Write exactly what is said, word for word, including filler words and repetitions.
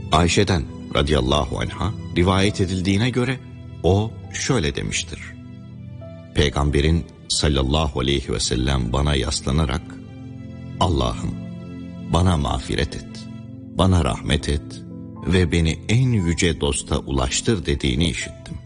Ayşe'den radıyallahu anha rivayet edildiğine göre o şöyle demiştir. Peygamberin sallallahu aleyhi ve sellem bana yaslanarak Allah'ım bana mağfiret et, bana rahmet et ve beni en yüce dosta ulaştır dediğini işittim.